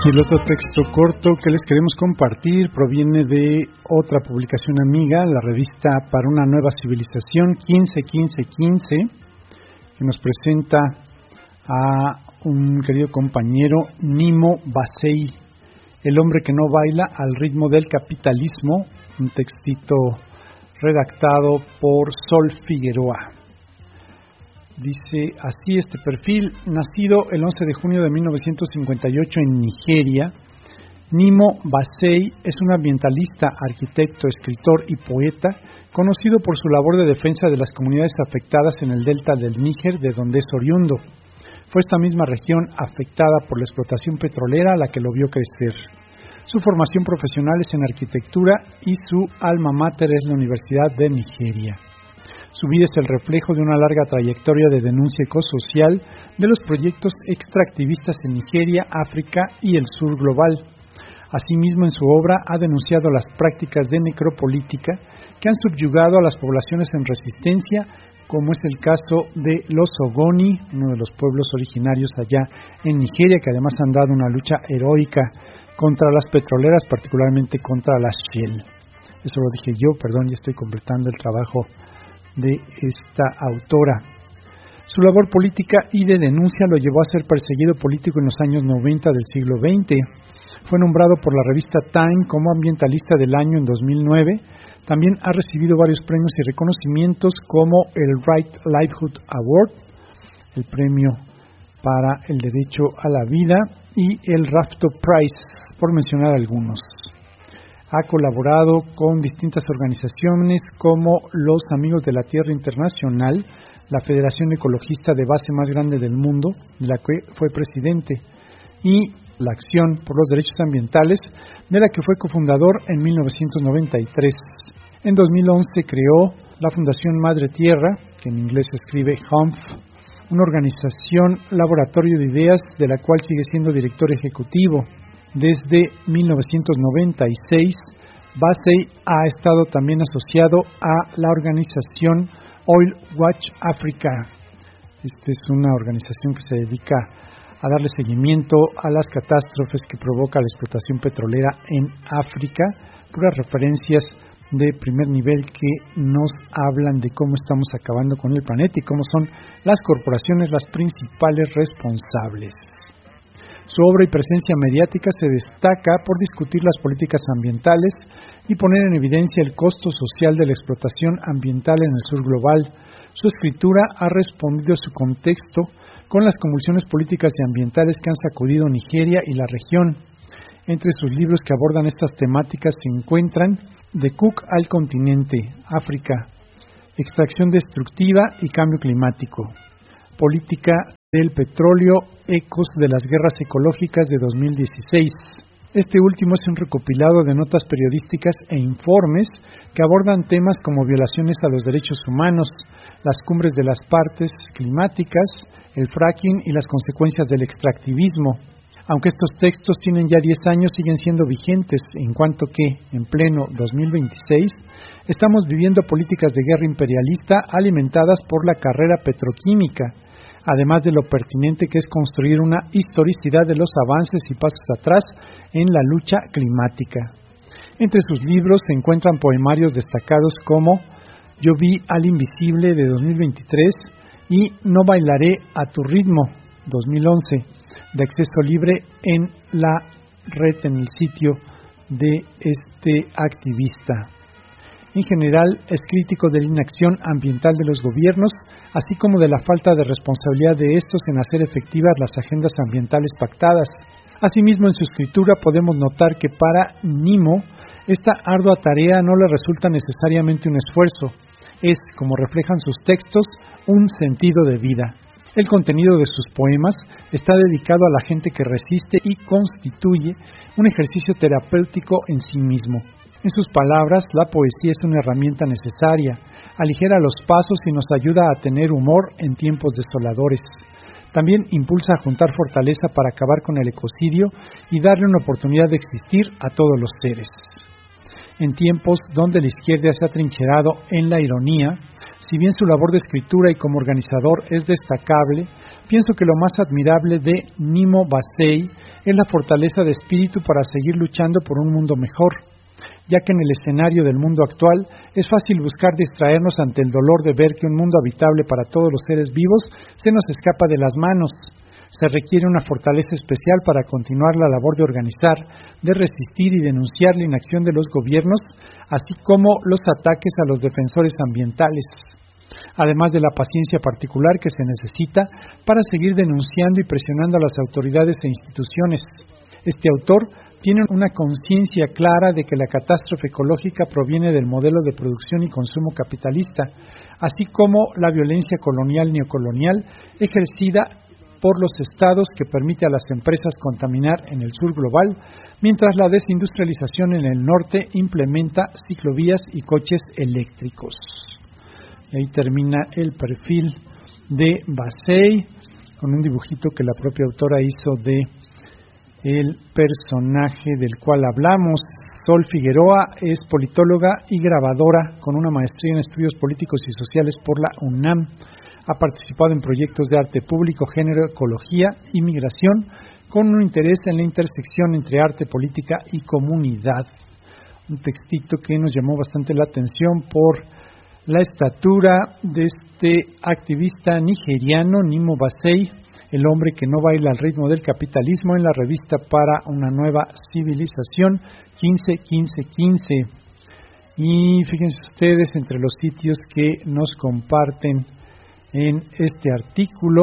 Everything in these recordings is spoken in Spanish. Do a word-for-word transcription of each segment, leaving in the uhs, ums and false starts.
Y el otro texto corto que les queremos compartir proviene de otra publicación amiga, la revista Para una Nueva Civilización quince quince quince, que nos presenta a un querido compañero, Nimo Basei, el hombre que no baila al ritmo del capitalismo, un textito redactado por Sol Figueroa. Dice así este perfil: nacido el once de junio de mil novecientos cincuenta y ocho en Nigeria, Nimo Basei es un ambientalista, arquitecto, escritor y poeta, conocido por su labor de defensa de las comunidades afectadas en el delta del Níger, de donde es oriundo. Fue esta misma región afectada por la explotación petrolera la que lo vio crecer. Su formación profesional es en arquitectura y su alma mater es la Universidad de Nigeria. Su vida es el reflejo de una larga trayectoria de denuncia ecosocial de los proyectos extractivistas en Nigeria, África y el sur global. Asimismo, en su obra ha denunciado las prácticas de necropolítica que han subyugado a las poblaciones en resistencia, como es el caso de los Ogoni, uno de los pueblos originarios allá en Nigeria, que además han dado una lucha heroica contra las petroleras, particularmente contra las Shell. Eso lo dije yo, perdón, ya estoy completando el trabajo de esta autora. Su labor política y de denuncia lo llevó a ser perseguido político en los años noventa del siglo veinte. Fue nombrado por la revista Time como ambientalista del año en dos mil nueve. También ha recibido varios premios y reconocimientos como el Right Livelihood Award, el premio para el derecho a la vida, y el Rafto Prize, por mencionar algunos. Ha colaborado con distintas organizaciones como los Amigos de la Tierra Internacional, la Federación Ecologista de base más grande del mundo, de la que fue presidente, y la Acción por los Derechos Ambientales, de la que fue cofundador en mil novecientos noventa y tres. En dos mil once creó la Fundación Madre Tierra, que en inglés se escribe H U M F, una organización laboratorio de ideas de la cual sigue siendo director ejecutivo. Desde mil novecientos noventa y seis, Basei ha estado también asociado a la organización Oil Watch Africa. Esta es una organización que se dedica a darle seguimiento a las catástrofes que provoca la explotación petrolera en África, puras referencias de primer nivel que nos hablan de cómo estamos acabando con el planeta y cómo son las corporaciones las principales responsables. Su obra y presencia mediática se destaca por discutir las políticas ambientales y poner en evidencia el costo social de la explotación ambiental en el sur global. Su escritura ha respondido a su contexto con las convulsiones políticas y ambientales que han sacudido Nigeria y la región. Entre sus libros que abordan estas temáticas se encuentran De Cook al continente, África, Extracción destructiva y cambio climático, Política del petróleo, ecos de las guerras ecológicas de dos mil dieciséis. Este último es un recopilado de notas periodísticas e informes que abordan temas como violaciones a los derechos humanos, las cumbres de las partes climáticas, el fracking y las consecuencias del extractivismo. Aunque estos textos tienen ya diez años, siguen siendo vigentes, en cuanto que, en pleno dos mil veintiséis, estamos viviendo políticas de guerra imperialista alimentadas por la carrera petroquímica, además de lo pertinente que es construir una historicidad de los avances y pasos atrás en la lucha climática. Entre sus libros se encuentran poemarios destacados como Yo vi al invisible de dos mil veintitrés y No bailaré a tu ritmo dos mil once, de acceso libre en la red, en el sitio de este activista. En general, es crítico de la inacción ambiental de los gobiernos, así como de la falta de responsabilidad de estos en hacer efectivas las agendas ambientales pactadas. Asimismo, en su escritura podemos notar que para Nimo, esta ardua tarea no le resulta necesariamente un esfuerzo. Es, como reflejan sus textos, un sentido de vida. El contenido de sus poemas está dedicado a la gente que resiste y constituye un ejercicio terapéutico en sí mismo. En sus palabras, la poesía es una herramienta necesaria, aligera los pasos y nos ayuda a tener humor en tiempos desoladores. También impulsa a juntar fortaleza para acabar con el ecocidio y darle una oportunidad de existir a todos los seres. En tiempos donde la izquierda se ha trincherado en la ironía, si bien su labor de escritura y como organizador es destacable, pienso que lo más admirable de Nimo Basei es la fortaleza de espíritu para seguir luchando por un mundo mejor, ya que en el escenario del mundo actual es fácil buscar distraernos ante el dolor de ver que un mundo habitable para todos los seres vivos se nos escapa de las manos. Se requiere una fortaleza especial para continuar la labor de organizar, de resistir y denunciar la inacción de los gobiernos, así como los ataques a los defensores ambientales, además de la paciencia particular que se necesita para seguir denunciando y presionando a las autoridades e instituciones. Este autor tiene una conciencia clara de que la catástrofe ecológica proviene del modelo de producción y consumo capitalista, así como la violencia colonial neocolonial ejercida por los estados que permite a las empresas contaminar en el sur global, mientras la desindustrialización en el norte implementa ciclovías y coches eléctricos. Y ahí termina el perfil de Bassey, con un dibujito que la propia autora hizo de el personaje del cual hablamos. Sol Figueroa es politóloga y grabadora con una maestría en estudios políticos y sociales por la UNAM. Ha participado en proyectos de arte público, género, ecología y migración, con un interés en la intersección entre arte, política y comunidad. Un textito que nos llamó bastante la atención por la estatura de este activista nigeriano, Nimo Bassey, el hombre que no baila al ritmo del capitalismo, en la revista Para una Nueva Civilización, quince quince quince. Y fíjense ustedes entre los sitios que nos comparten en este artículo,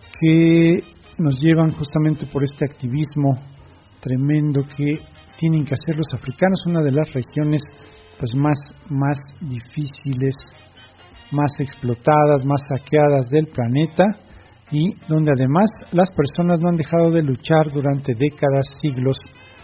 que nos llevan justamente por este activismo tremendo que tienen que hacer los africanos, una de las regiones pues más, más difíciles, más explotadas, más saqueadas del planeta, y donde además las personas no han dejado de luchar durante décadas, siglos,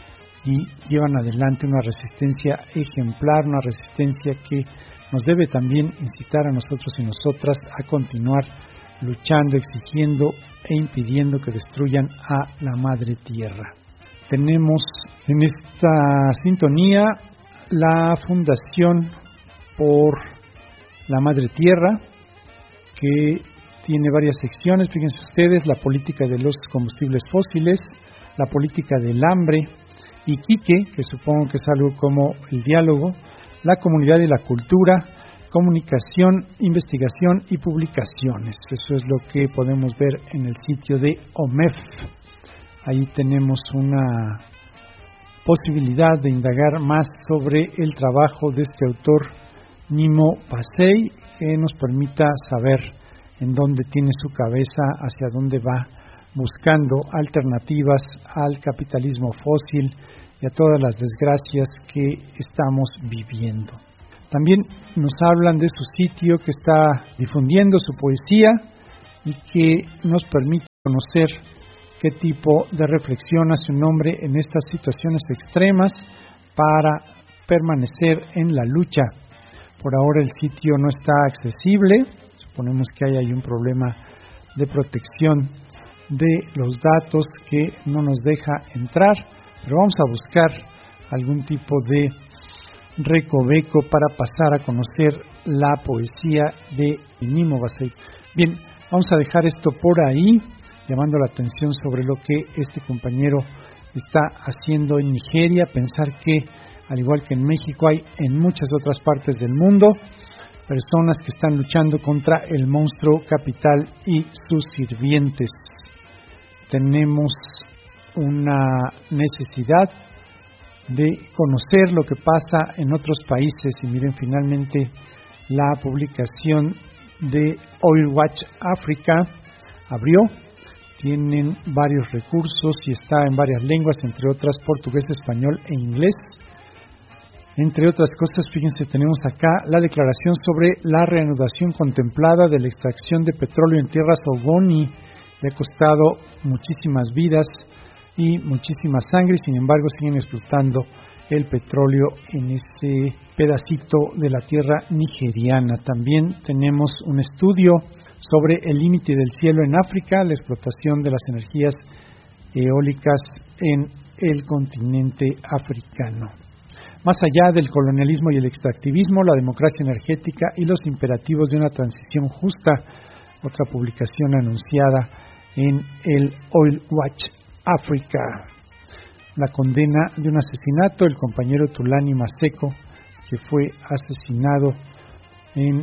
y llevan adelante una resistencia ejemplar, una resistencia que nos debe también incitar a nosotros y nosotras a continuar luchando, exigiendo e impidiendo que destruyan a la madre tierra. Tenemos en esta sintonía la Fundación por la Madre Tierra, que tiene varias secciones. Fíjense ustedes: la política de los combustibles fósiles, la política del hambre, Iquique, que supongo que es algo como el diálogo, la comunidad y la cultura, comunicación, investigación y publicaciones. Eso es lo que podemos ver en el sitio de O M E F. Ahí tenemos una posibilidad de indagar más sobre el trabajo de este autor Nimo Bassey, que nos permita saber en dónde tiene su cabeza, hacia dónde va, buscando alternativas al capitalismo fósil y a todas las desgracias que estamos viviendo. También nos hablan de su sitio, que está difundiendo su poesía y que nos permite conocer qué tipo de reflexión hace un hombre en estas situaciones extremas para permanecer en la lucha. Por ahora el sitio no está accesible, suponemos que hay ahí un problema de protección de los datos que no nos deja entrar, pero vamos a buscar algún tipo de recoveco para pasar a conocer la poesía de Nimo Bassey. Bien, vamos a dejar esto por ahí, llamando la atención sobre lo que este compañero está haciendo en Nigeria. Pensar que, al igual que en México, hay en muchas otras partes del mundo personas que están luchando contra el monstruo capital y sus sirvientes. Tenemos una necesidad de conocer lo que pasa en otros países, y miren, finalmente la publicación de Oil Watch Africa abrió. Tienen varios recursos y está en varias lenguas, entre otras portugués, español e inglés. Entre otras cosas, fíjense, tenemos acá la declaración sobre la reanudación contemplada de la extracción de petróleo en tierras Ogoni. Le ha costado muchísimas vidas y muchísima sangre, sin embargo siguen explotando el petróleo en ese pedacito de la tierra nigeriana. También tenemos un estudio sobre el límite del cielo en África, la explotación de las energías eólicas en el continente africano. Más allá del colonialismo y el extractivismo, la democracia energética y los imperativos de una transición justa, otra publicación anunciada en el Oil Watch Africa. la condena de un asesinato, el compañero Thulani Maseko, que fue asesinado en...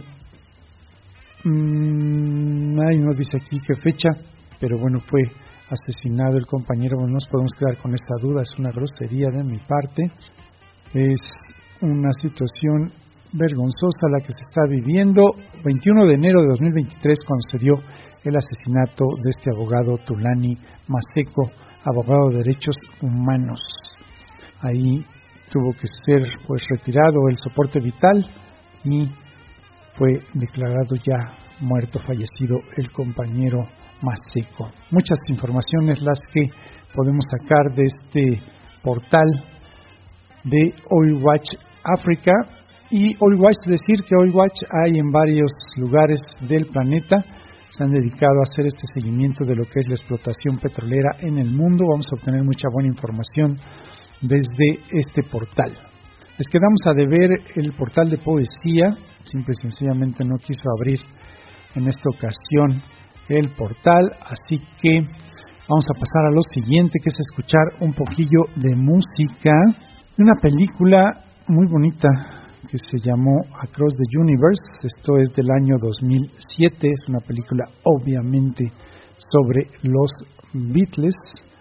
Mmm, ay, no dice aquí qué fecha, pero bueno, fue asesinado el compañero. Bueno, nos podemos quedar con esta duda, es una grosería de mi parte. Es una situación vergonzosa la que se está viviendo. veintiuno de enero de dos mil veintitrés, cuando se dio el asesinato de este abogado Thulani Maseko, abogado de derechos humanos. Ahí tuvo que ser pues retirado el soporte vital y fue declarado ya muerto, fallecido el compañero Maseko. Muchas informaciones las que podemos sacar de este portal de Oil Watch África. Y Oil Watch, decir que Oil Watch hay en varios lugares del planeta. Se han dedicado a hacer este seguimiento de lo que es la explotación petrolera en el mundo. Vamos a obtener mucha buena información desde este portal. Les quedamos a deber el portal de poesía. Simple y sencillamente no quiso abrir en esta ocasión el portal, así que vamos a pasar a lo siguiente, que es escuchar un poquillo de música de una película muy bonita que se llamó Across the Universe. Esto es del año dos mil siete, es una película obviamente sobre los Beatles,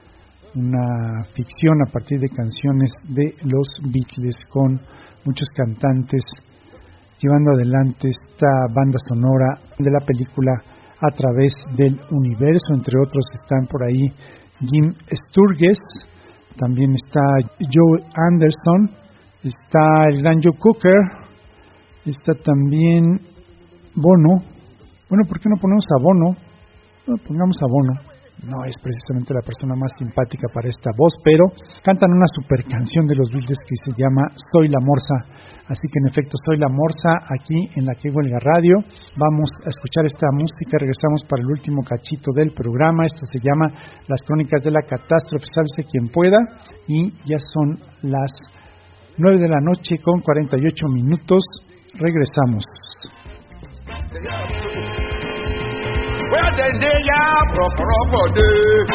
una ficción a partir de canciones de los Beatles, con muchos cantantes llevando adelante esta banda sonora de la película a través del universo. Entre otros están por ahí Jim Sturgess, también está Joe Anderson, está el gran Joe Cocker, está también Bono. Bueno, ¿por qué no ponemos a Bono? No, pongamos a Bono. No es precisamente la persona más simpática para esta voz, pero cantan una super canción de los Beatles que se llama Soy la Morsa. Así que en efecto, Soy la Morsa, aquí en la Que Huelga Radio. Vamos a escuchar esta música, regresamos para el último cachito del programa. Esto se llama Las Crónicas de la Catástrofe, sálvese quien pueda. Y ya son las nueve de la noche con cuarenta y ocho minutos. Regresamos. Well, then they are proper for the